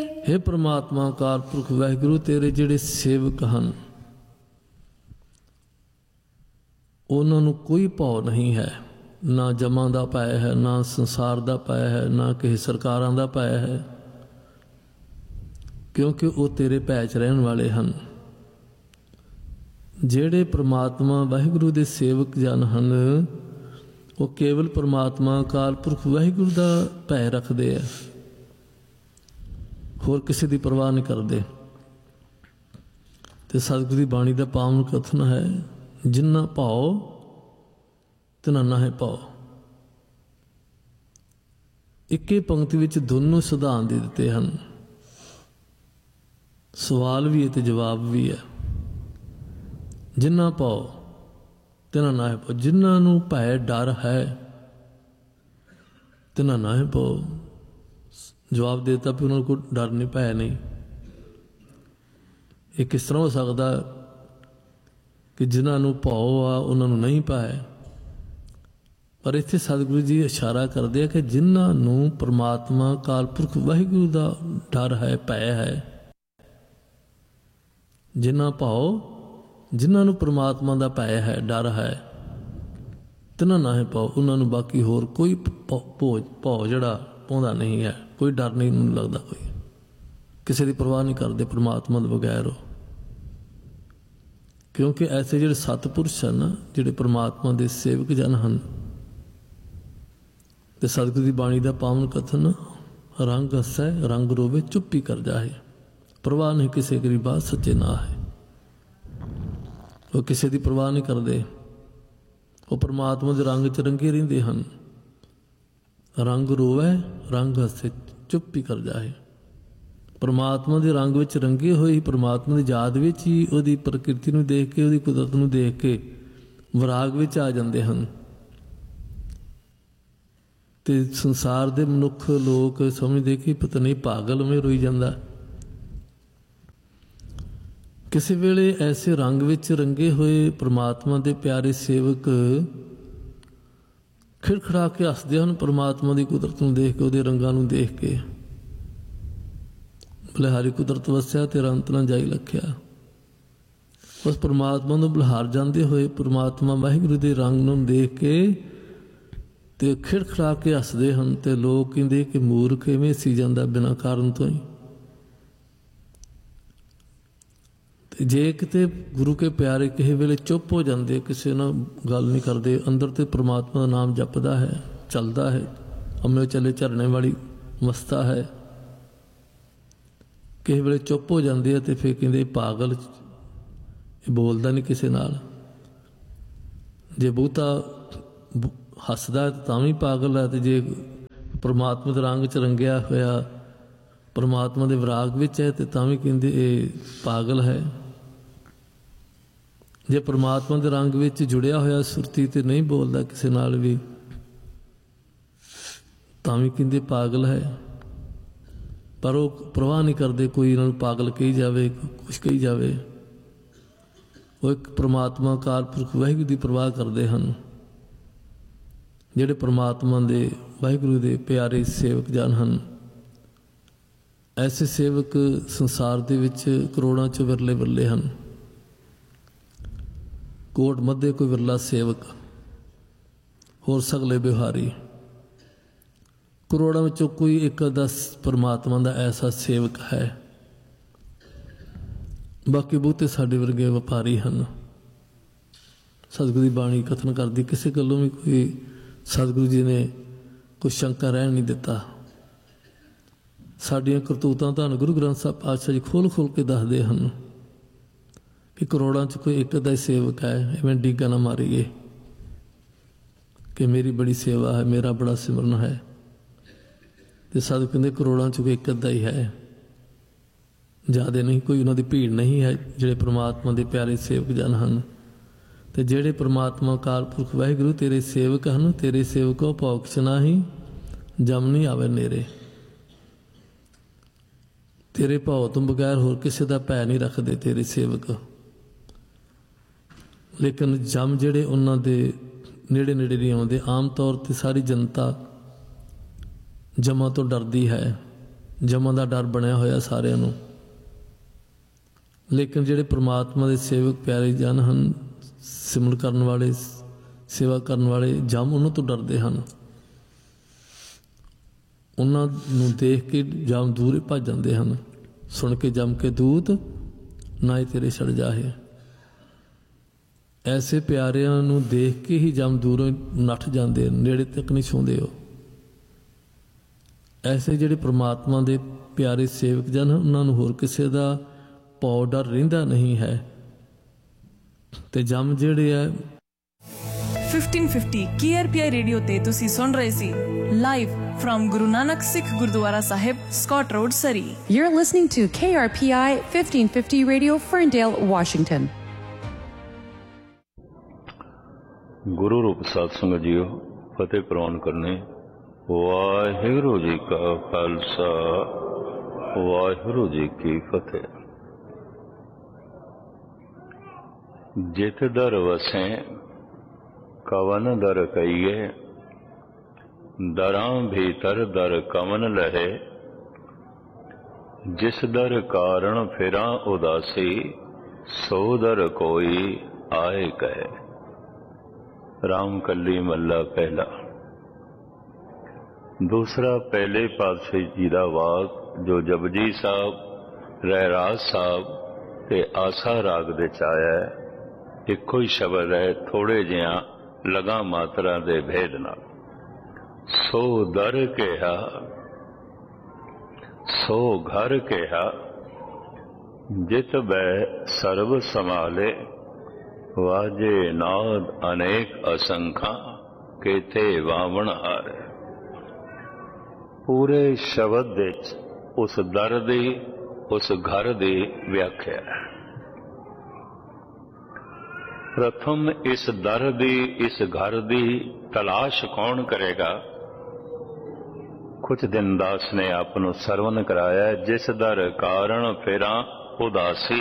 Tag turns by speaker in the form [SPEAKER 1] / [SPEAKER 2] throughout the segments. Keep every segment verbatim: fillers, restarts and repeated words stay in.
[SPEAKER 1] हे परमात्मा अकाल पुरख वाहिगुरू, तेरे जिहड़े सेवक हन उन्हां नूं कोई भौ नहीं है, ना जमां दा भय है, ना संसार दा भय है, ना किसी सरकारां दा भय है, क्योंकि वो तेरे भै च रहण वाले हन। ਜਿਹੜੇ परमात्मा वाहिगुरू ਦੇ सेवक जन ਹਨ ਉਹ केवल परमात्मा अकाल पुरख वाहिगुरू ਦਾ ਭੈ ਰੱਖਦੇ ਆ, ਹੋਰ ਕਿਸੇ ਦੀ परवाह नहीं करते। ਤੇ ਸਤਿਗੁਰੂ ਦੀ ਬਾਣੀ ਦਾ ਪਾਵਨ ਕਥਨ ਹੈ, ਜਿੰਨਾ ਭਾਉ ਤਿਨਾ ਨਾਹਿ ਭਾਉ। ਇੱਕੇ ਪੰਕਤੀ ਵਿੱਚ ਦੋਨੋਂ ਸਿਧਾਂਤ ਦੇ ਦਿੱਤੇ ਹਨ, ਸਵਾਲ ਵੀ ਹੈ ਤੇ ਜਵਾਬ ਵੀ ਹੈ। ਜਿੰਨਾ ਭਾਉ ਤਿਨਾ ਨਾਹਿ ਭਾਉ, ਜਿਨ੍ਹਾਂ ਨੂੰ ਭੈ ਡਰ ਹੈ ਤਿਨਾ ਨਾਹਿ ਭਾਉ। ਜਵਾਬ ਦੇ ਦਿੱਤਾ ਵੀ ਉਹਨਾਂ ਕੋਲ ਡਰ ਨਹੀਂ, ਭੈ ਨਹੀਂ। ਇਹ ਕਿਸ ਤਰ੍ਹਾਂ ਹੋ ਸਕਦਾ ਕਿ ਜਿਨ੍ਹਾਂ ਨੂੰ ਭਾਉ ਆ ਉਹਨਾਂ ਨੂੰ ਨਹੀਂ ਭੈ? ਪਰ ਇੱਥੇ ਸਤਿਗੁਰੂ ਜੀ ਇਸ਼ਾਰਾ ਕਰਦੇ ਆ ਕਿ ਜਿਨ੍ਹਾਂ ਨੂੰ ਪਰਮਾਤਮਾ ਅਕਾਲ ਪੁਰਖ ਵਾਹਿਗੁਰੂ ਦਾ ਡਰ ਹੈ, ਭੈ ਹੈ, ਜਿਨ੍ਹਾਂ ਭਾਉ ਜਿਨ੍ਹਾਂ ਨੂੰ ਪਰਮਾਤਮਾ ਦਾ ਭੈ ਹੈ, ਡਰ ਹੈ, ਤਿਨਾਂ ਨਾਹਿ ਭਾਉ, ਉਹਨਾਂ ਨੂੰ ਬਾਕੀ ਹੋਰ ਕੋਈ ਭੋਜ ਭਾਉ ਜਿਹੜਾ ਪਾਉਂਦਾ ਨਹੀਂ ਹੈ, ਕੋਈ ਡਰ ਨਹੀਂ ਮੈਨੂੰ ਲੱਗਦਾ, ਕੋਈ ਕਿਸੇ ਦੀ ਪਰਵਾਹ ਨਹੀਂ ਕਰਦੇ ਪਰਮਾਤਮਾ ਦੇ ਬਗੈਰ। ਕਿਉਂਕਿ ਐਸੇ ਜਿਹੜੇ ਸਤਿਪੁਰਸ਼ ਹਨ, ਜਿਹੜੇ ਪਰਮਾਤਮਾ ਦੇ ਸੇਵਕ ਜਨ ਹਨ, ਤੇ ਸਤਿਗੁਰੂ ਦੀ ਬਾਣੀ ਦਾ ਪਾਵਨ ਕਥਨ, ਰੰਗ ਹੱਸੈ ਰੰਗ ਰੋਵੇ ਚੁੱਪੀ ਕਰ ਜਾਏ, ਪਰਵਾਹ ਨਹੀਂ ਕਿਸੇ ਕਰੀ ਬਾਤ ਸੱਚੇ ਨਾ ਹੈ। ਉਹ ਕਿਸੇ ਦੀ ਪਰਵਾਹ ਨਹੀਂ ਕਰਦੇ, ਉਹ ਪਰਮਾਤਮਾ ਦੇ ਰੰਗ 'ਚ ਰੰਗੇ ਰਹਿੰਦੇ ਹਨ। ਰੰਗ ਰੋਵੇ ਰੰਗ ਹੱਸੇ ਚੁੱਪੀ ਕਰ ਜਾਏ। ਪਰਮਾਤਮਾ ਦੇ ਰੰਗ ਵਿੱਚ ਰੰਗੇ ਹੋਏ, ਪਰਮਾਤਮਾ ਦੀ ਯਾਦ ਵਿੱਚ ਹੀ ਉਹਦੀ ਪ੍ਰਕਿਰਤੀ ਨੂੰ ਦੇਖ ਕੇ, ਉਹਦੀ ਕੁਦਰਤ ਨੂੰ ਦੇਖ ਕੇ ਵਿਰਾਗ ਵਿੱਚ ਆ ਜਾਂਦੇ ਹਨ। ਤੇ ਸੰਸਾਰ ਦੇ ਮਨੁੱਖ ਲੋਕ ਸਮਝਦੇ ਕਿ ਪਤਾ ਨਹੀਂ ਪਾਗਲ ਉਵੇਂ ਰੋਈ ਜਾਂਦਾ। ਕਿਸੇ ਵੇਲੇ ਐਸੇ ਰੰਗ ਵਿੱਚ ਰੰਗੇ ਹੋਏ ਪਰਮਾਤਮਾ ਦੇ ਪਿਆਰੇ ਸੇਵਕ ਖਿੜਖੜਾ ਕੇ ਹੱਸਦੇ ਹਨ ਪਰਮਾਤਮਾ ਦੀ ਕੁਦਰਤ ਨੂੰ ਦੇਖ ਕੇ, ਉਹਦੇ ਰੰਗਾਂ ਨੂੰ ਦੇਖ ਕੇ। ਬਲਿਹਾਰੀ ਕੁਦਰਤ ਵਸਿਆ ਤੇਰਾ ਅੰਤ ਨਾ ਜਾਈ ਲਖਿਆ। ਉਸ ਪਰਮਾਤਮਾ ਨੂੰ ਬਲਿਹਾਰ ਜਾਂਦੇ ਹੋਏ ਪਰਮਾਤਮਾ ਵਾਹਿਗੁਰੂ ਦੇ ਰੰਗ ਨੂੰ ਦੇਖ ਕੇ ਤੇ ਖਿੜਖੜਾ ਕੇ ਹੱਸਦੇ ਹਨ। ਤੇ ਲੋਕ ਕਹਿੰਦੇ ਕਿ ਮੂਰਖ ਇਵੇਂ ਸੀ ਜਾਂਦਾ ਬਿਨਾਂ ਕਾਰਨ ਤੋਂ ਹੀ। ਤੇ ਜੇ ਕਿਤੇ ਗੁਰੂ ਕੇ ਪਿਆਰੇ ਕਿਸੇ ਵੇਲੇ ਚੁੱਪ ਹੋ ਜਾਂਦੇ, ਕਿਸੇ ਨਾਲ ਗੱਲ ਨਹੀਂ ਕਰਦੇ, ਅੰਦਰ ਤੇ ਪਰਮਾਤਮਾ ਦਾ ਨਾਮ ਜਪਦਾ ਹੈ, ਚੱਲਦਾ ਹੈ, ਅੰਮ੍ਰਿ ਚੱਲੇ ਝਰਨੇ ਵਾਲੀ ਮਸਤਾ ਹੈ, ਕਿਸੇ ਵੇਲੇ ਚੁੱਪ ਹੋ ਜਾਂਦੇ ਆ ਤੇ ਫਿਰ ਕਹਿੰਦੇ ਪਾਗਲ, ਇਹ ਬੋਲਦਾ ਨਹੀਂ ਕਿਸੇ ਨਾਲ। ਜੇ ਬਹੁਤਾ ਹੱਸਦਾ ਤਾਂ ਵੀ ਪਾਗਲ ਹੈ, ਤੇ ਜੇ ਪਰਮਾਤਮਾ ਦੇ ਰੰਗ 'ਚ ਰੰਗਿਆ ਹੋਇਆ ਪਰਮਾਤਮਾ ਦੇ ਵਿਰਾਗ ਵਿੱਚ ਹੈ ਤੇ ਤਾਂ ਵੀ ਕਹਿੰਦੇ ਇਹ ਪਾਗਲ ਹੈ। ਜੇ ਪਰਮਾਤਮਾ ਦੇ ਰੰਗ ਵਿੱਚ ਜੁੜਿਆ ਹੋਇਆ ਸੁਰਤੀ ਤੇ ਨਹੀਂ ਬੋਲਦਾ ਕਿਸੇ ਨਾਲ ਵੀ, ਤਾਂ ਵੀ ਕਹਿੰਦੇ ਪਾਗਲ ਹੈ। ਪਰ ਉਹ ਪਰਵਾਹ ਨਹੀਂ ਕਰਦੇ, ਕੋਈ ਇਹਨਾਂ ਨੂੰ ਪਾਗਲ ਕਹੀ ਜਾਵੇ, ਕੁਛ ਕਹੀ ਜਾਵੇ। ਉਹ ਇੱਕ ਪਰਮਾਤਮਾ ਅਕਾਲ ਪੁਰਖ ਵਾਹਿਗੁਰੂ ਦੀ ਪਰਵਾਹ ਕਰਦੇ ਹਨ, ਜਿਹੜੇ ਪਰਮਾਤਮਾ ਦੇ ਵਾਹਿਗੁਰੂ ਦੇ ਪਿਆਰੇ ਸੇਵਕ ਜਨ ਹਨ। ਐਸੇ ਸੇਵਕ ਸੰਸਾਰ ਦੇ ਵਿੱਚ ਕਰੋੜਾਂ 'ਚ ਵਿਰਲੇ ਵਿਰਲੇ ਹਨ। ਕੋਟ ਮੱਧੇ ਕੋਈ ਵਿਰਲਾ ਸੇਵਕ, ਹੋਰ ਸਗਲੇ ਬਿਹਾਰੀ। ਕਰੋੜਾਂ ਵਿੱਚੋਂ ਕੋਈ ਇੱਕ ਅੱਧਾ ਪਰਮਾਤਮਾ ਦਾ ਐਸਾ ਸੇਵਕ ਹੈ, ਬਾਕੀ ਬਹੁਤੇ ਸਾਡੇ ਵਰਗੇ ਵਪਾਰੀ ਹਨ। ਸਤਿਗੁਰੂ ਦੀ ਬਾਣੀ ਕਥਨ ਕਰਦੀ, ਕਿਸੇ ਗੱਲੋਂ ਵੀ ਕੋਈ ਸਤਿਗੁਰੂ ਜੀ ਨੇ ਕੋਈ ਸ਼ੰਕਾ ਰਹਿਣ ਨਹੀਂ ਦਿੱਤਾ। ਸਾਡੀਆਂ ਕਰਤੂਤਾਂ ਧੰਨ ਗੁਰੂ ਗ੍ਰੰਥ ਸਾਹਿਬ ਪਾਤਸ਼ਾਹ ਜੀ ਖੋਲ੍ਹ ਖੋਲ੍ਹ ਕੇ ਦੱਸਦੇ ਹਨ ਕਿ ਕਰੋੜਾਂ 'ਚ ਕੋਈ ਇੱਕ ਅੱਧਾ ਹੀ ਸੇਵਕ ਹੈ। ਐਵੇਂ ਡੀਗਾ ਨਾ ਮਾਰੀਏ ਕਿ ਮੇਰੀ ਬੜੀ ਸੇਵਾ ਹੈ, ਮੇਰਾ ਬੜਾ ਸਿਮਰਨ ਹੈ। ਤੇ ਸਤਿਗੁਰੂ ਕਹਿੰਦੇ ਕਰੋੜਾਂ 'ਚ ਕੋਈ ਇੱਕ ਅੱਧਾ ਹੀ ਹੈ, ਜ਼ਿਆਦਾ ਨਹੀਂ, ਕੋਈ ਉਹਨਾਂ ਦੀ ਭੀੜ ਨਹੀਂ ਹੈ ਜਿਹੜੇ ਪਰਮਾਤਮਾ ਦੇ ਪਿਆਰੇ ਸੇਵਕ ਜਨ ਹਨ। ਤੇ ਜਿਹੜੇ ਪਰਮਾਤਮਾ ਅਕਾਲ ਪੁਰਖ ਵਾਹਿਗੁਰੂ ਤੇਰੇ ਸੇਵਕ ਹਨ, ਤੇਰੇ ਸੇਵਕੋ ਭੌਕਸ਼ ਨਾਹੀਂ ਜਮ ਨਹੀਂ ਆਵੇ ਨੇਰੇ। ਤੇਰੇ ਭਾਉ ਤੋਂ ਬਗੈਰ ਹੋਰ ਕਿਸੇ ਦਾ ਭੈ ਨਹੀਂ ਰੱਖਦੇ ਤੇਰੇ ਸੇਵਕ। ਲੇਕਿਨ ਜਮ ਜਿਹੜੇ ਉਹਨਾਂ ਦੇ ਨੇੜੇ ਨੇੜੇ ਨਹੀਂ ਆਉਂਦੇ। ਆਮ ਤੌਰ 'ਤੇ ਸਾਰੀ ਜਨਤਾ ਜਮਾਂ ਤੋਂ ਡਰਦੀ ਹੈ, जमा का डर बनया होया सारिਆਂ ਨੂੰ। लेकिन ਜਿਹੜੇ परमात्मा के सेवक प्यारे जन हैं, सिमर करने वाले, सेवा करने वाले जम उन्होंने तो डरते हैं। उन्होंने देख के जम दूर भज जाते हैं, सुन के जम के दूत ना ही तेरे छड़ जाए। ऐसे प्यारिਆਂ ਨੂੰ देख के ही जम दूरों नठ जाते, नेड़े तक नहीं छूंदे हो। ऐसे ਜਿਹੜੇ परमात्मा के प्यारे सेवक जन उन्होंने होर किसी का ਭੌ ਡਰ ਰਹਿੰਦਾ नहीं है। ਤੇ ਜਮ ਜਿਹੜੇ ਆ
[SPEAKER 2] फिफ्टीन फिफ्टी के आर पी आई रेडियो ते तुसी सुन रहे सी live from Guru Nanak Sikh gurdwara Sahib, Scott road, सरी।
[SPEAKER 3] You're listening to K R P I fifteen fifty Radio, Ferndale, Washington.
[SPEAKER 4] गुरु रूप साध संगत जीओ, फतेह प्रवान करने। वाहिगुरु जी का खालसा, वाहिगुरु जी की फतेह। जित दर वसें कवन दर कहिए, दरां भीतर दर कवन लहे। जिस दर कारण फिरां उदासी, सो दर कोई आए कहे। राम कली मल्ला पहला। दूसरा पहले पातशाही जी का वाक जो जपजी साहब, रहराज साहब ते आसा राग दे च आया है। इको ही शब्द है, थोड़े जिहा लगा मात्रा दे भेद नाल। सो दर कहा, सो घर कहा, जित बै सर्व संभाले। वाजे नाद अनेक असंखा, केते वावण हार। पूरे शब्द विच उस दर दी, उस घर दी व्याख्या है। प्रथम इस दर दी, इस घर दी तलाश कौन करेगा? कुछ दिन दास ने आपनों सरवण कराया, जिस दर कारण फिरा उदासी।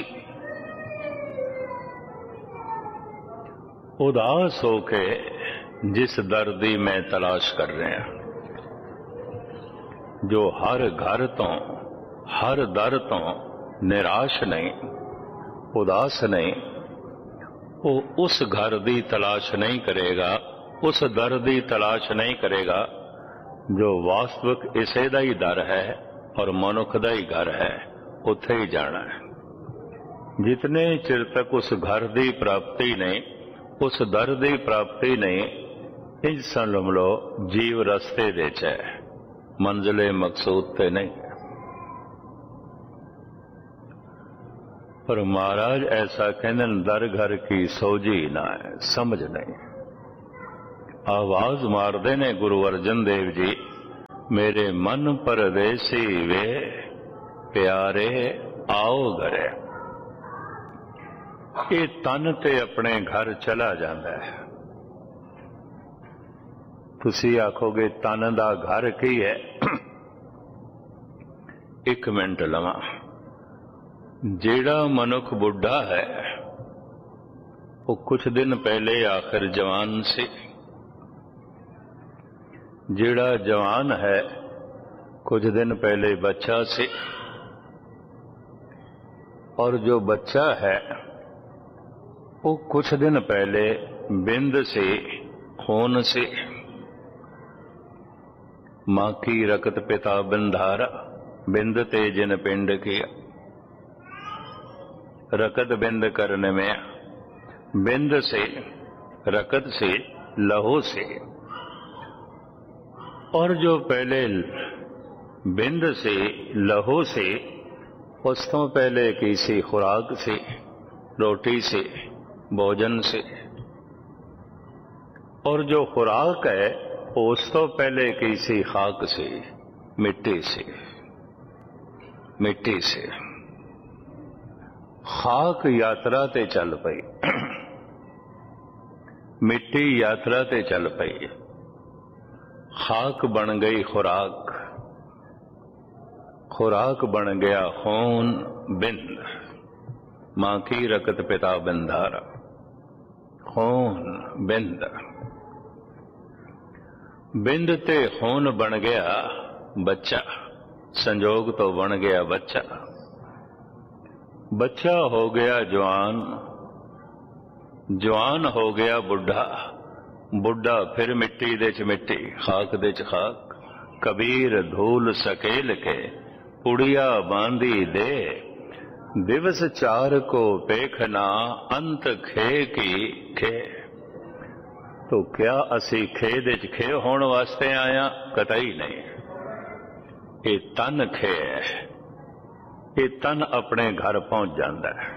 [SPEAKER 4] उदास होके जिस दर दी मैं तलाश कर रहा, जो हर घर तो, हर दर तो निराश नहीं, उदास नहीं, वो उस घर दी तलाश नहीं करेगा, उस दर दी तलाश नहीं करेगा जो वास्तविक इसे दा ही दर है और मनुख दा ही घर है, उत्थे ही जाना है। जितने चिर तक उस घर दी प्राप्ति नहीं, उस दर दी प्राप्ति नहीं, इंज समझ लो जीव रस्ते दे च है, मंजिले मकसूद ते नहीं। पर महाराज ऐसा कहने, दर घर की सोझी ना है, समझ नहीं। आवाज मारते ने गुरु अर्जन देव जी, मेरे मन परदेसी वे प्यारे आओ घरे। ये तन ते अपने घर चला जाता है। तुसी आखोगे तन दा घर की है? एक मिनट लवा। जेड़ा मनुख बुढ़ा है वो कुछ दिन पहले आखिर जवान से, जेड़ा जवान है कुछ दिन पहले बच्चा से, और जो बच्चा है वो कुछ दिन पहले बिंद से, खून से। मां की रकत पिता बिंधारा, बिंद ते जिन पिंड किया। रकत बिंद करने में, बिंद से, रकत से, लहू से। और जो पहले बिंद से, लहू से, उस तो पहले किसी खुराक से, रोटी से, भोजन से। और जो खुराक है उस तो पहले किसी खाक से, मिट्टी से, मिट्टी से। खाक यात्रा ते चल पई, मिट्टी यात्रा ते चल पई, खाक बन गई खुराक, खुराक बन गया खून बिंद। मां की रकत पिता बिंधारा, खून बिंद। बिंद ते खून बन गया बच्चा, संजोग तो बन गया बच्चा, बच्चा हो गया जवान, जवान हो गया बुढ़ा, बुढ़ा फिर मिट्टी दे च मिट्टी, खाक दे च खाक। कबीर धूल सकेल के पुड़िया बांधी दे, दिवस चार को पेखना अंत खे की खे। तो क्या असी खे दे च खे होण वास्ते आया? कतई नहीं। ये तन खे है, ये तन अपने घर पहुंच जाता है।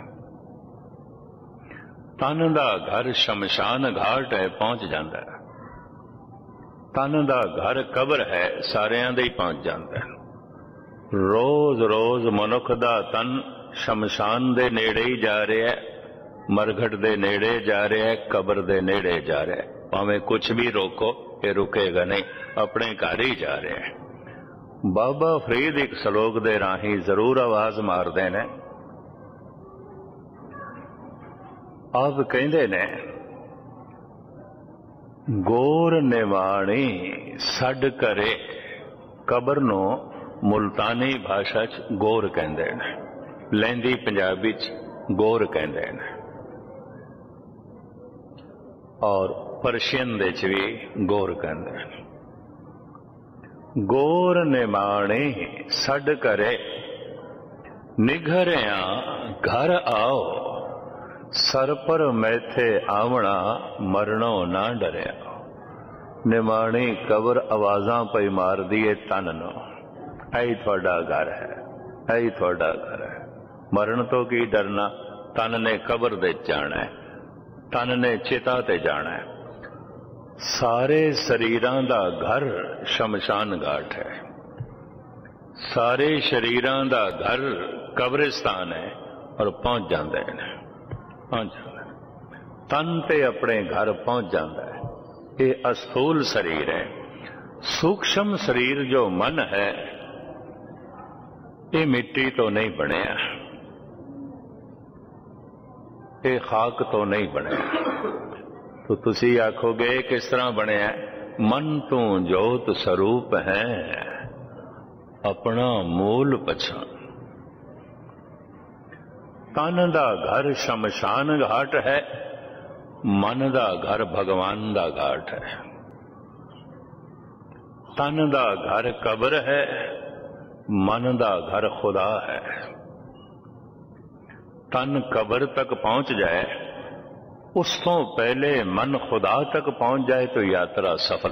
[SPEAKER 4] तन दा घर शमशान घाट है, पहुंच जाता है। तन दा घर कबर है, सारियां दे ही पहुंच जाता है। रोज रोज मनुख दा तन शमशान दे नेड़े ही जा रहा है, मरघट दे नेड़े जा रहा है, कबर दे नेड़े जा रहा है। भावें कुछ भी रोको, ये रुकेगा नहीं, अपने घर ही जा रहे हैं। बाबा फरीद एक सलोक दे राही जरूर आवाज मारते ने। आप कहते ने, गोर निवाणी सड करे, कबर नो मुल्तानी भाषा च गोर कहते हैं, लैंदी पंजाबी च गोर कहते हैं, और परशियन दे च भी गोर कहते हैं। गोर निमाणे सड करे, निघरिया घर आओ, सर पर मैथे आवना मरणों ना डरिया। निमाणी कबर आवाजां पई मार दिए तन नो, ऐ थोड़ा घर है, ऐ थोड़ा घर है। मरण तो की डरना, तन ने कबर दे जाना है, तन ने चिता ते जाना है। सारे शरीरां दा घर शमशान घाट है, सारे शरीरां दा घर कब्रिस्तान है, और पहुंच जाते हैं, पहुंच जाता है। तन ते अपने घर पहुंच जाता है। ये अस्थूल शरीर है। सूक्ष्म शरीर जो मन है, ये मिट्टी तो नहीं बनया, ये खाक तो नहीं बनया। तो तुसी आखोगे किस तरह बनया? मन तू जोत स्वरूप है, अपना मूल पछान। तन दा घर शमशान घाट है, मन दा घर भगवान दा घाट है। तन दा घर कब्र है, मन दा घर खुदा है। तन कब्र तक पहुंच जाए, उस तो पहले मन खुदा तक पहुंच जाए तो यात्रा सफल।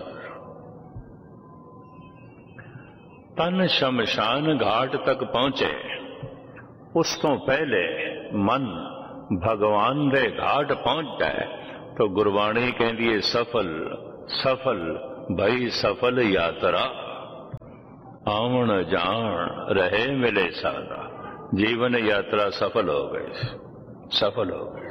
[SPEAKER 4] तन शमशान घाट तक पहुंचे, उस तो पहले मन भगवान दे घाट पहुंच जाए तो गुरबाणी कहती है सफल सफल भई सफल यात्रा, आवन जान रहे मिले सादा। जीवन यात्रा सफल हो गई, सफल हो गई।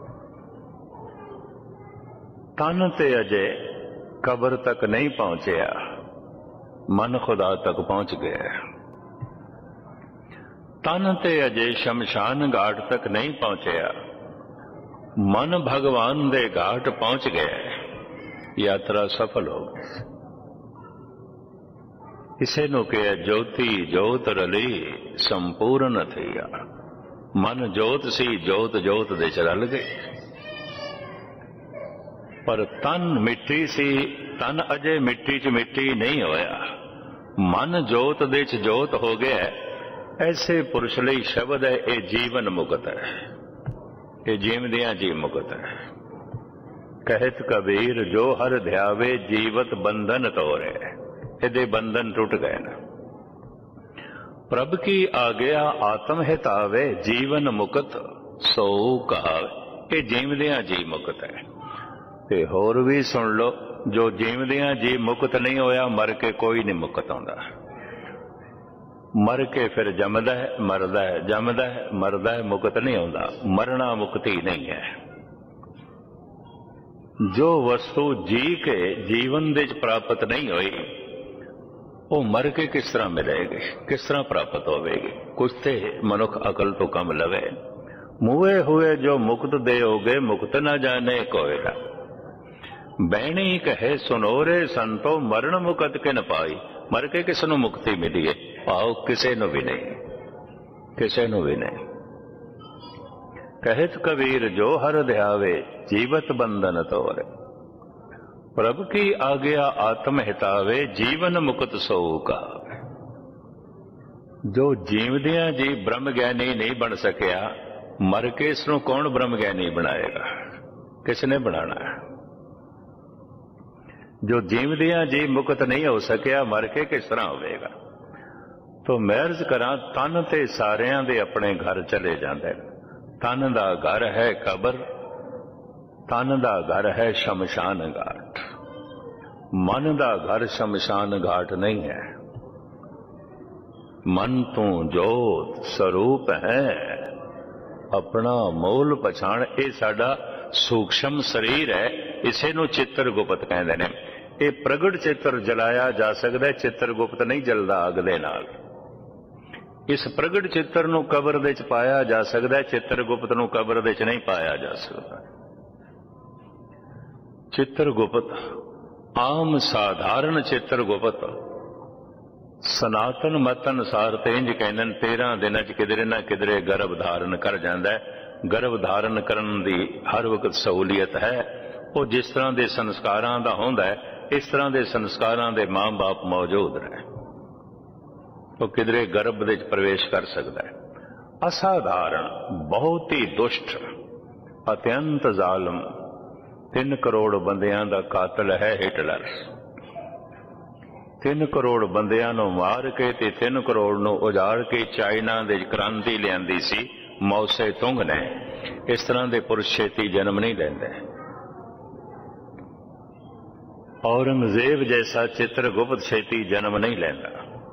[SPEAKER 4] तन ते अजे कब्र तक नहीं पहुंचया, मन खुदा तक पहुंच गया। तन ते अजे शमशान घाट तक नहीं पहुंचया, मन भगवान दे घाट पहुंच गया, यात्रा सफल हो गई। इसे नु कहे ज्योति जोत रली संपूर्ण थिया। मन जोत सी, जोत जोत दे च रल गई। पर तन मिट्टी सी, तन अजे मिट्टी च मिट्टी नहीं होया, मन जोत दे च जोत हो गया। ऐसे पुरुष लई शब्द है, ये जीवन मुक्त है, ये जीवदियां जी मुक्त है। कहत कबीर जो हर ध्यावे जीवत बंधन तोरे, यदि बंधन टूट गए ना। प्रभ की आज्ञा आत्म हितावे, जीवन मुक्त सो कहावे। ये जीवदियां जी मुक्त है। ते होर भी सुन लो, जो जीवदियां जी मुक्त नहीं होया, मर के कोई नहीं मुक्त आंदा। मर के फिर जमदा है, मरदा है, जमदा है, मरदा है, मुक्त नहीं आंदा। मरना मुक्ति नहीं है। जो वस्तु जी के जीवन दे प्राप्त नहीं हुई, वो मर के किस तरह मिलेगी, किस तरह प्राप्त होगी? कुछ ते मनुख अकल तो कम लवे। मुए हुए जो मुक्त दे होगे, मुक्त न जाने कोयला। बैणी कहे सुनोरे संतो, मरण मुकत के न पाई। मर के किसनु मुक्ति मिली है? भाव किसे नू भी नहीं, किसे नू भी नहीं। कहत कबीर जो हर ध्यावे जीवत बंधन तोरे, प्रभु की आज्ञा आत्म हितावे जीवन मुक्त सोऊ का। जो जीवदियां जी ब्रह्म ज्ञानी नहीं बन सकिया, मर के इसनों कौन ब्रह्म ज्ञानी बनाएगा? किसने बनाना है? जो जीवदियां जी मुक्त नहीं हो सकिया, मर के किस तरह होवेगा? तो मैं अर्ज करा, तन ते सारियां दे अपने घर चले जाते। तन दा घर है कबर, तन दा घर है शमशान घाट, मन दा घर शमशान घाट नहीं है। मन तू जोत स्वरूप है, अपना मोल पछाण। ये साडा सूक्ष्म शरीर है, इसे नू चित्रगुप्त कहते हैं। ये प्रगट चित्र जलाया जा सकता है, चित्रगुप्त नहीं जलदा अग दे नाल। इस प्रगट चित्र नू कबर दे च पाया जा सकता है, चित्रगुप्त नू कबर दे च नहीं पाया जा सकता। चित्रगुप्त आम साधारण चित्रगुप्त सनातन मत अनुसार ते इंज कहने तेरह दिन च किधरे ना किधरे गर्भ धारण कर जाता है। गर्भ धारण करन दी हर वक्त सहूलियत है। वो जिस तरह के संस्कारां दा होंदा है, इस तरह के संस्कारां दे मां बाप मौजूद रहे, तो किधरे गर्भ दे प्रवेश कर सकता है। असाधारण, बहुत ही दुष्ट, अत्यंत जालम, तीन करोड़ बंदियां दा कातल है हिटलर। तीन करोड़ बंदियां नूं मार के ते तीन करोड़ नूं उजाड़ के चाइना दे क्रांति लियांदी सी मौसे तुंग ने। इस तरह के पुरुष छेती जन्म नहीं लेंदे। औरंगजेब जैसा चित्रगुप्त छेती जन्म नहीं लेंदा।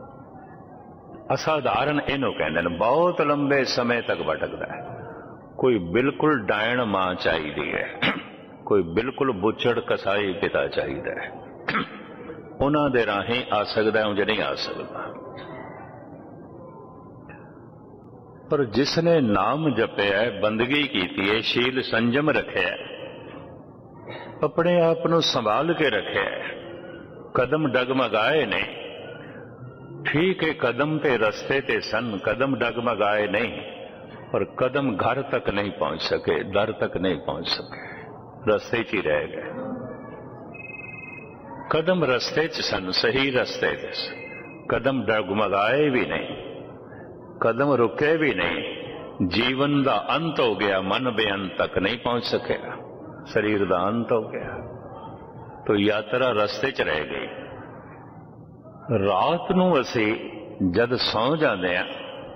[SPEAKER 4] असाधारण इनू कहते हैं। बहुत लंबे समय तक भटकता है। कोई बिल्कुल डायण मां चाहिए है, कोई बिल्कुल बुछड़ कसाई पिता चाहिए है। उन्हां दे राही आ सकता है, उंज नहीं आ सकता। पर जिसने नाम जपिया, बंदगी की है, शील संजम रखे, अपने आप को संभाल के रखे, कदम डगमगाए नहीं। ठीक है, कदम ते रस्ते ते सन, कदम डगमगाए नहीं, पर कदम घर तक नहीं पहुंच सके, दर तक नहीं पहुंच सके, रस्ते च ही रह गए। कदम रस्ते च सन, सही रस्ते च, कदम डगमगाए भी नहीं, कदम रुके भी नहीं। जीवन का अंत हो गया, मन बेअंत तक नहीं पहुंच सकेगा, शरीर का अंत हो गया, तो यात्रा रस्ते च रह गई। रात नूं असी जद सौ जाते हैं,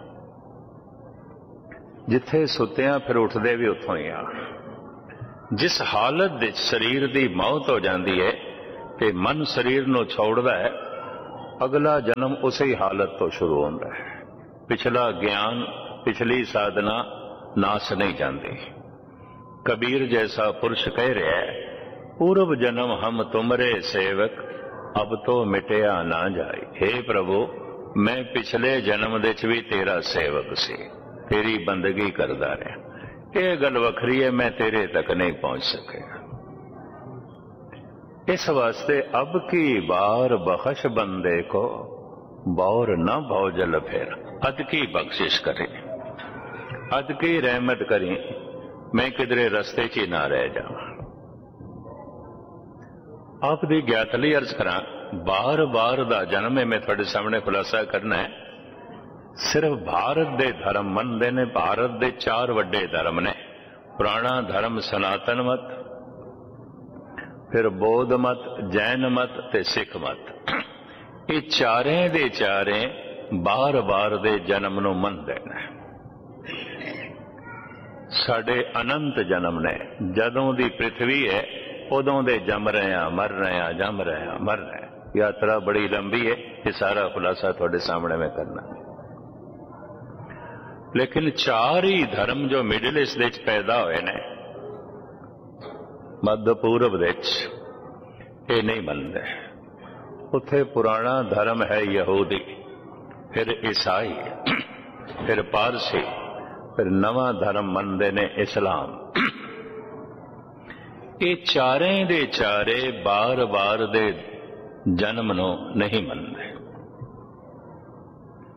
[SPEAKER 4] जिथे सुत्तियां फिर उठते भी उतों ही आ। जिस हालत दे शरीर की मौत हो जाती है ते मन शरीर नूं छोड़दा है, अगला जन्म उसी हालत तो शुरू होता है। पिछला ज्ञान, पिछली साधना नाश नहीं जाती। कबीर जैसा पुरुष कह रहा है, पूर्व जन्म हम तुमरे सेवक, अब तो मिटिया ना जाए। हे प्रभु, मैं पिछले जन्म दे च भी तेरा सेवक सी, तेरी बंदगी करदा रहा। यह गल वखरी है, मैं तेरे तक नहीं पहुंच सकेगा। इस वास्ते अब की बार बख्श बंदे को, बौर न भौजल फिर, अद की बख्शिश करे, अद की रहमत करी, मैं किधरे रस्ते च ना रह जावां। आप दी ज्ञात लई अर्ज करा, बार बार दा जन्म है, मैं थोड़े सामने खुलासा करना है। सिर्फ भारत दे धर्म मनदे ने, भारत दे चार वड्डे धर्म ने, पुराना धर्म सनातन मत, फिर बौद्ध मत, जैन मत ते सिख मत। ये चारे दे चारे बार बार दे जन्म नूं मनदे ने। साडे अनंत जन्म ने, जदों दी पृथ्वी है उदों दे जम रहे हैं, मर रहे हैं, जम रहे हैं, मर रहे हैं। यात्रा बड़ी लंबी है, ये सारा खुलासा थोड़े सामने में करना है। लेकिन चार ही धर्म जो मिडिल ईस्ट दे पैदा हुए ने, मध्य पूर्व दे ये नहीं मनते। उत्थे पुराना धर्म है यहूदी, फिर ईसाई, फिर पारसी, फिर नवा धर्म मनते ने इस्लाम। ये चारे दे चारे बार बार दे जन्म नूं नहीं मनते।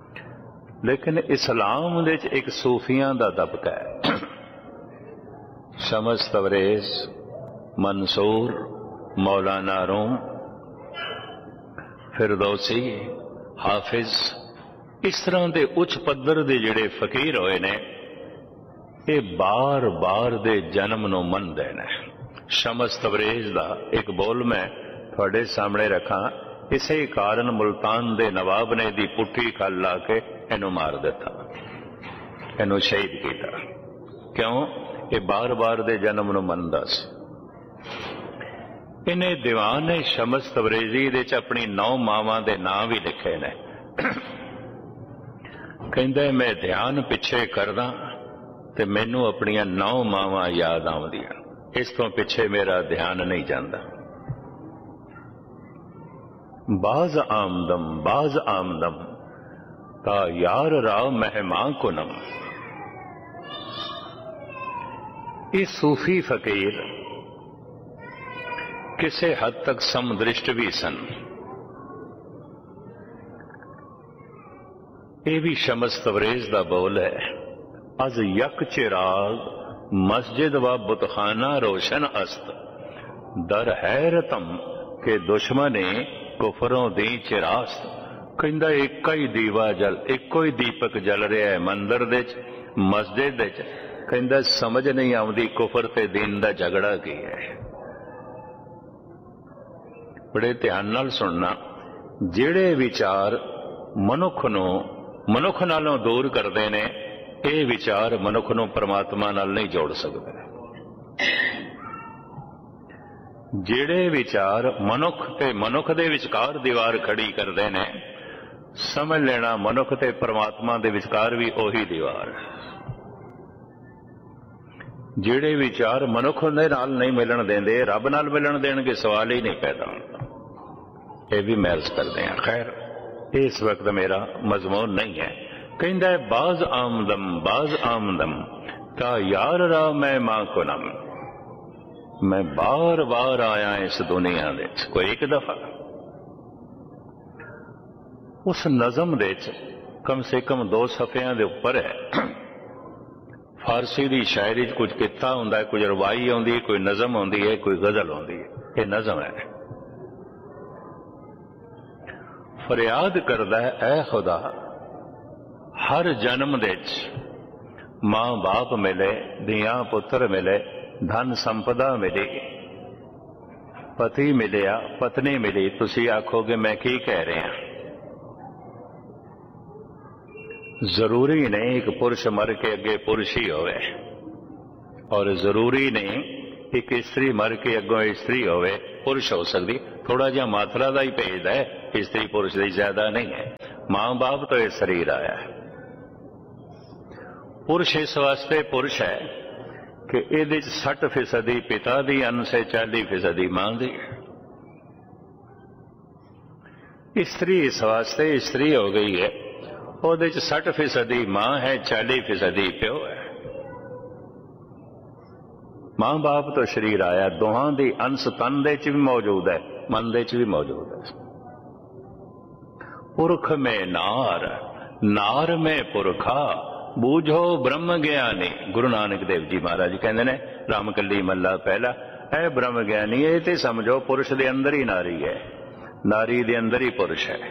[SPEAKER 4] लेकिन इस्लाम दे च एक सूफियां दा दबका है। शमस तबरेज, मंसूर, मौलाना रूम, फिरदौसी, हाफिज, इस तरह के उच्च पद्धर के जिहड़े फकीर होए ने, ये बार बार दे जन्म नूं मनदे ने। शमस तबरेज का एक बोल मैं थोड़े सामने रखा। इसे कारण मुल्तान दे नवाब ने दी पुट्ठी खल ला के इनू मार दिता, इनू शहीद किया। क्यों? ये बार बार दे जन्म नूं मनदा सी। इन्हें दीवान ने शमस तबरेजी दे च अपनी नौ मावां दे नाम भी लिखे ने। कहंदा मैं ध्यान पिछे करदा ते मैनू अपनियां नौ मावां याद आउंदियां, इस तो पिछे मेरा ध्यान नहीं जाता। बाज आमदम बाज आमदम ता यार राव मेहमान कुनम। ये सूफी फकीर किसी हद तक समदृष्ट भी सन। ये भी शमस तबरेज का बोल है। अज यक चिराग मस्जिद व बुतखाना रोशन अस्त, दर हैरतम के दुश्मने कुफरों दी चिरास्त। कहंदा एक ही दीवा जल, एक ही दीपक जल रहा है मंदिर दे च, मस्जिद दे च। कहंदा समझ नहीं आउंदी कुफर ते दीन दा झगड़ा की है। बड़े ध्यान नाल सुनना। जिहड़े विचार मनुख नूं मनुख नालों दूर करते ने, ये विचार मनुख नूं परमात्मा नाल नहीं जोड़ सकते। जिहड़े विचार मनुख ते मनुख दे विचकार दीवार खड़ी करते ने, समझ लेना मनुख ते परमात्मा दे विचकार भी ओही दीवार। जिहड़े विचार मनुख दे नाल नहीं मिलन देंदे, रब नाल मिलन देणगे, सवाल ही नहीं पैदा होता। ये भी महज करते हैं। खैर, इस वक्त मेरा मजमून नहीं है। कहंदा है बाज आमदम बाज आमदम ता यार रा मैं मां को नम। मैं बार बार आया इस दुनिया दे, कोई एक दफा। उस नज़म दे कम से कम दो सफियां दे ऊपर है। फारसी दी शायरी कुछ किता हुंदा है, कुछ रवाई आउंदी है, कोई नज़म आउंदी है, कोई गजल आउंदी है। ये नज़म है। फरियाद करदा है ऐ खुदा, हर जन्म दे मां बाप मिले, धियां पुत्र मिले, धन संपदा मिली, पति मिलिया, पत्नी मिली। तुसी आखोगे मैं की कह रहा। जरूरी नहीं एक पुरुष मर के अगे पुरुष ही होवे, और जरूरी नहीं एक स्त्री मर के अगों स्त्री होवे पुरुष हो सकती। थोड़ा जिहा मात्रा का ही भेद है, स्त्री पुरुष की ज्यादा नहीं है। मां बाप तो यह शरीर आया है। पुरुष इस वास्ते पुरुष है कि ये सठ फीसदी पिता दी अन से चाली फीसदी मां दी। स्त्री इस वास्ते स्त्री हो गई है, वो सठ फीसदी मां है, चाली फीसदी प्यो है। मां बाप तो शरीर आया, दोहां दी अंश तन दे च भी मौजूद है, मन दे च भी मौजूद है। पुरख में नार, नार में पुरखा, बूझो ब्रह्म ज्ञानी। गुरु नानक देव जी महाराज कहते ने रामकली मल्ला पहला, ऐ ब्रह्म ज्ञानी, ये तो समझो पुरुष दे अंदर ही नारी है, नारी दे अंदर ही पुरुष है।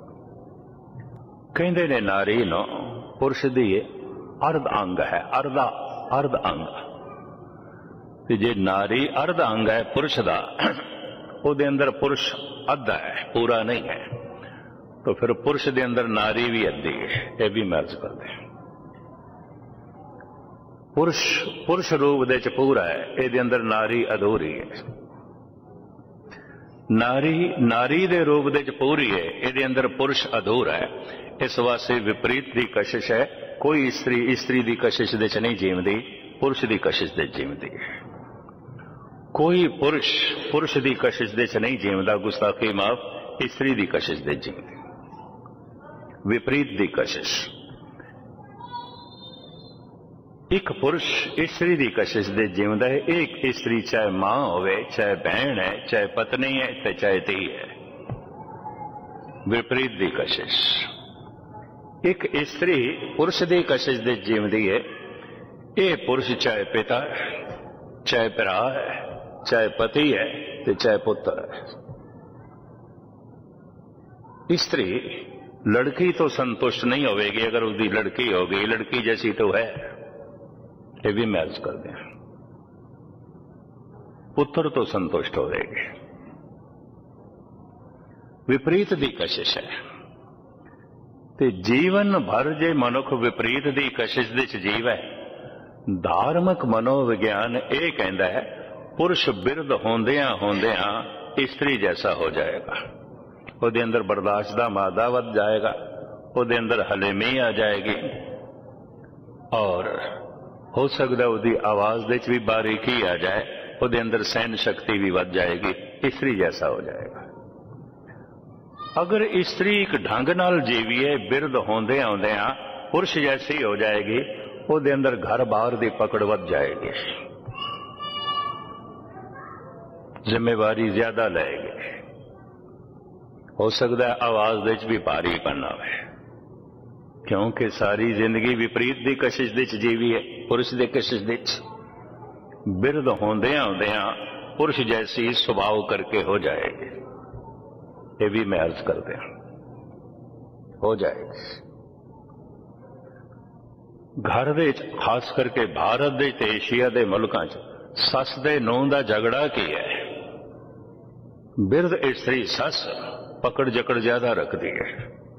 [SPEAKER 4] कहते ने नारी नो पुरुष दी अर्ध अंग है, अर्धा अर्ध अंग। जे नारी अर्ध अंग है पुरुष दा, ਉਹਦੇ अंदर पुरुष अद्धा है, पूरा नहीं है, तो फिर पुरुष दे अंदर नारी भी अद्धी है। यह भी मर्ज करते हैं। पुरुष पुरुष रूप दे च पूरा है, ये अंदर नारी अधूरी है। नारी नारी दे रूप दे च पूरी है, ये अंदर पुरुष अधूरा है। इस वास्ते विपरीत की कशिश है। कोई स्त्री स्त्री की कशिश दे च नहीं जीवती, पुरुष की कशिश दे जीवती है। कोई पुरुष पुरुष की कशिश दे च नहीं जीवता, गुस्ताखी माफ, स्त्री की कशिश दे जीवती। विपरीत की कशिश। एक पुरुष स्त्री की कशिश दे जीवता है, एक स्त्री चाहे मां होवे, चाहे बहन है, चाहे पत्नी है, चाहे धी है। विपरीत की कशिश। एक इस्त्री पुरुष की कशिश दे जीवदी है। ये पुरुष चाहे पिता है, चाहे भरा है, चाहे पति है, ते चाहे पुत्र है। स्त्री लड़की तो संतुष्ट नहीं होगी अगर उसकी लड़की होगी, लड़की जैसी तो है, ये भी मैच कर दें। पुत्र तो संतुष्ट होगी। विपरीत दी कशिश है ते जीवन भर जे मनुख विपरीत दी कशिश दे च जीव है। धार्मिक मनोविज्ञान यह कहता है पुरुष बिरध होंदियां होंदियां स्त्री जैसा हो जाएगा। ਉਹਦੇ अंदर बर्दाश्त का मादा वध जाएगा, ਉਹਦੇ अंदर हलेमी आ जाएगी और हो सकता उसकी आवाज दे भी बारीकी आ जाए, ਉਹਦੇ अंदर सहन शक्ति भी वध जाएगी, स्त्री जैसा हो जाएगा। अगर स्त्री एक ढंग नाल जीवीए बिरध होंदे आउंदियां पुरुष जैसी हो जाएगी, ਉਹਦੇ अंदर घर बाहर की पकड़ वध जाएगी, जिम्मेवारी ज्यादा लेगी। हो सकता है आवाज दे भी भारी बनना है, क्योंकि सारी जिंदगी विपरीत की कशिश दे जीवी है। पुरुष की कशिश दे बिरध होंदे आउंदियां पुरुष जैसी स्वभाव करके हो जाएगी। ये भी मैं अर्ज कर दिया, हो जाएगी। घर दे खास करके भारत दे ते एशिया के मुल्कों सस दे नूंह दा झगड़ा की है। बिरध स्त्री सस पकड़ जकड़ ज्यादा रखती है,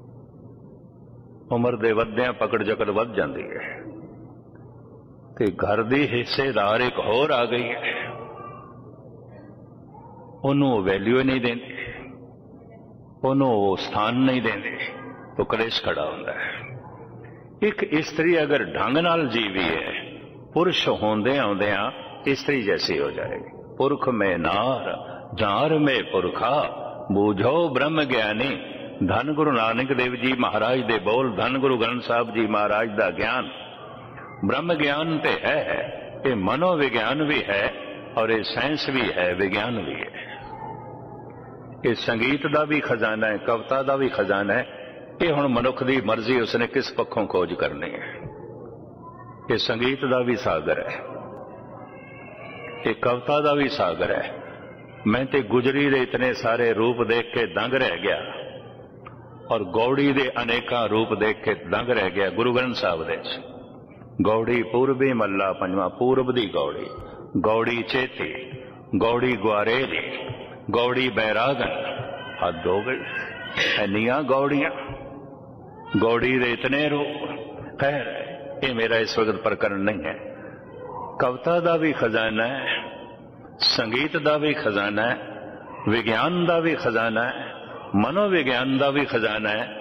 [SPEAKER 4] उम्र दे वद्दियां पकड़ जकड़ वध जाती है, ते घर दी हिस्सेदार एक होर आ गई है, उन्होंने वैल्यू नहीं देती, उन्होंने स्थान नहीं देती, तो कलेश खड़ा होता है। एक स्त्री अगर ढंग नाल जीवी है, पुरुष होंदे आउंदियां स्त्री जैसी हो जाएगी। पुरख में नार जार में पुरखा बूझो ब्रह्म ज्ञानी। धन गुरु नानक देव जी महाराज दे बोल, धन गुरु ग्रंथ साहब जी महाराज दा ज्ञान। ब्रह्म ज्ञान ते है, ये मनोविज्ञान भी है और ये साइंस भी है, विज्ञान भी है। ये संगीत का भी खजाना है, कविता का भी खजाना है। ये हुण मनुख की मर्जी उसने किस पक्षों खोज करनी है। ये संगीत का भी सागर है, ये कविता का भी सागर है। मैं ते गुजरी दे इतने सारे रूप देख के दंग रह गया और गौड़ी दे अनेका रूप देख के दंग रह गया। गुरु ग्रंथ साहब दे गौड़ी पूर्वी मल्ला पंजवा, पूर्व दी गौड़ी, गौड़ी चेती, गौड़ी ग्वारेली, गौड़ी बैरागन, हद हो गई। इनिया गौड़ियां, गौड़ी दे इतने रूप। खैर ये मेरा इस वक्त प्रकरण नहीं है। कविता का भी खजाना है, संगीत का भी खजाना है, विज्ञान का भी खजाना है, मनोविज्ञान का भी खजाना है।